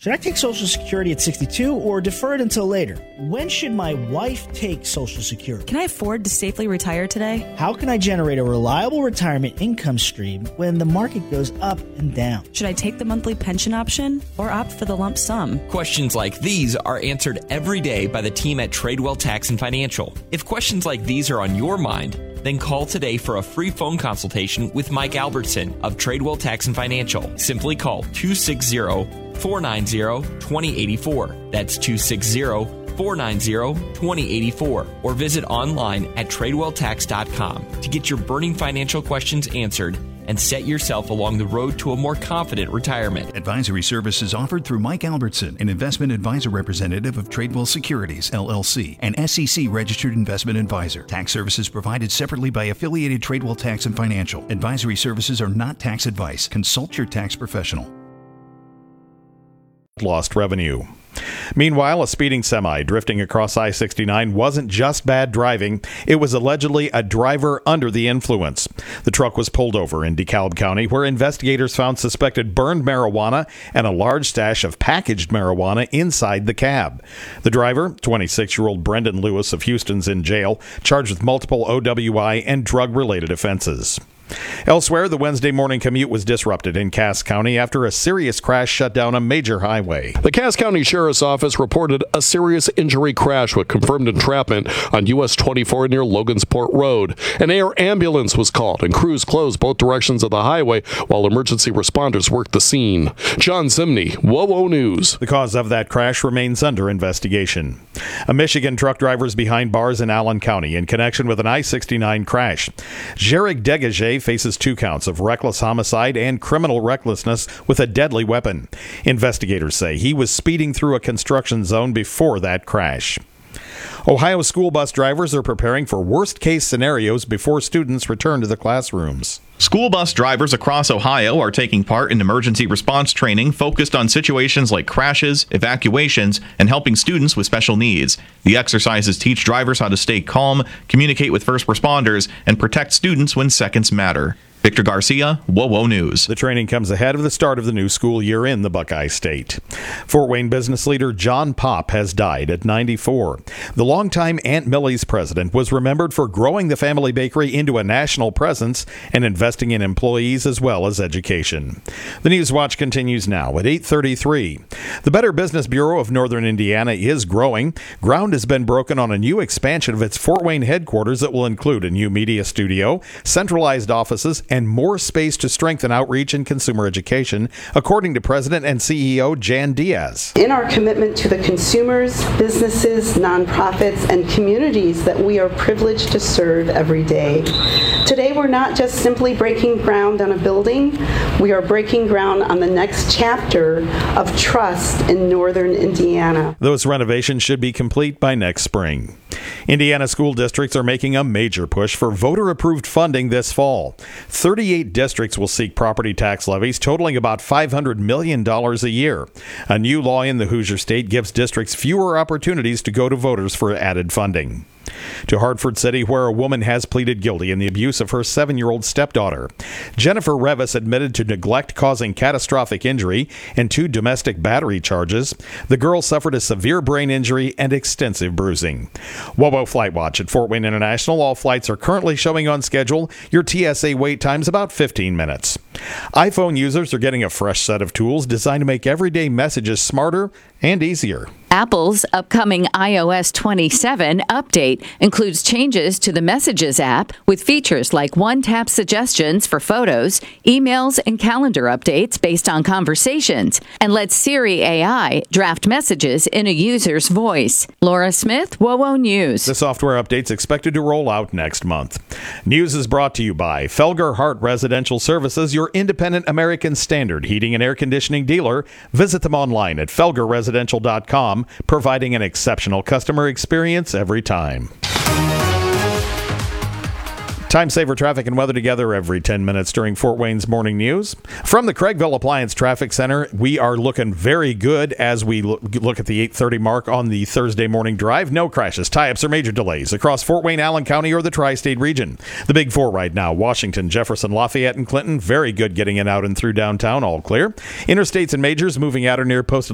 Should I take Social Security at 62 or defer it until later? When should my wife take Social Security? Can I afford to safely retire today? How can I generate a reliable retirement income stream when the market goes up and down? Should I take the monthly pension option or opt for the lump sum? Questions like these are answered every day by the team at Tradewell Tax and Financial. If questions like these are on your mind, then call today for a free phone consultation with Mike Albertson of Tradewell Tax and Financial. Simply call 260-490-2084. That's 260-490-2084. Or visit online at TradewellTax.com to get your burning financial questions answered and set yourself along the road to a more confident retirement. Advisory services offered through Mike Albertson, an investment advisor representative of Tradewell Securities, LLC, an SEC-registered investment advisor. Tax services provided separately by affiliated Tradewell Tax and Financial. Advisory services are not tax advice. Consult your tax professional. Lost revenue. Meanwhile, a speeding semi drifting across I-69 wasn't just bad driving. It was allegedly a driver under the influence. The truck was pulled over in DeKalb County, where investigators found suspected burned marijuana and a large stash of packaged marijuana inside the cab. The driver, 26-year-old Brendan Lewis of Houston's in jail, charged with multiple OWI and drug-related offenses. Elsewhere, the Wednesday morning commute was disrupted in Cass County after a serious crash shut down a major highway. The Cass County Sheriff's Office reported a serious injury crash with confirmed entrapment on US 24 near Logansport Road. An air ambulance was called and crews closed both directions of the highway while emergency responders worked the scene. John Zimney, WOWO News. The cause of that crash remains under investigation. A Michigan truck driver is behind bars in Allen County in connection with an I-69 crash. Jarek Degage faces 2 counts of reckless homicide and criminal recklessness with a deadly weapon. Investigators say he was speeding through a construction zone before that crash. Ohio school bus drivers are preparing for worst-case scenarios before students return to the classrooms. School bus drivers across Ohio are taking part in emergency response training focused on situations like crashes, evacuations, and helping students with special needs. The exercises teach drivers how to stay calm, communicate with first responders, and protect students when seconds matter. Victor Garcia, WOWO News. The training comes ahead of the start of the new school year in the Buckeye State. Fort Wayne business leader John Popp has died at 94. The longtime Aunt Millie's president was remembered for growing the family bakery into a national presence and investing in employees as well as education. The News Watch continues now at 8:33. The Better Business Bureau of Northern Indiana is growing. Ground has been broken on a new expansion of its Fort Wayne headquarters that will include a new media studio, centralized offices, and more space to strengthen outreach and consumer education, according to President and CEO Jan Diaz. In our commitment to the consumers, businesses, nonprofits, and communities that we are privileged to serve every day. Today, we're not just simply breaking ground on a building, we are breaking ground on the next chapter of trust in Northern Indiana. Those renovations should be complete by next spring. Indiana school districts are making a major push for voter-approved funding this fall. 38 districts will seek property tax levies totaling about $500 million a year. A new law in the Hoosier State gives districts fewer opportunities to go to voters for added funding. To Hartford City, where a woman has pleaded guilty in the abuse of her 7-year-old stepdaughter. Jennifer Revis admitted to neglect causing catastrophic injury and 2 domestic battery charges. The girl suffered a severe brain injury and extensive bruising. WOWO Flight Watch at Fort Wayne International. All flights are currently showing on schedule. Your TSA wait time's about 15 minutes. iPhone users are getting a fresh set of tools designed to make everyday messages smarter and easier. Apple's upcoming iOS 27 update includes changes to the Messages app with features like one-tap suggestions for photos, emails, and calendar updates based on conversations, and lets Siri AI draft messages in a user's voice. Laura Smith, WOWO News. The software update's expected to roll out next month. News is brought to you by Felger Hart Residential Services, your independent American Standard heating and air conditioning dealer. Visit them online at felgerresidential.com, providing an exceptional customer experience every time. Time saver traffic and weather together every 10 minutes during Fort Wayne's Morning News. From the Craigville Appliance Traffic Center, we are looking very good as we look at the 8:30 mark on the Thursday morning drive. No crashes, tie-ups, or major delays across Fort Wayne, Allen County, or the Tri-State region. The Big Four right now: Washington, Jefferson, Lafayette, and Clinton. Very good getting in, out, and through downtown. All clear. Interstates and majors moving out or near posted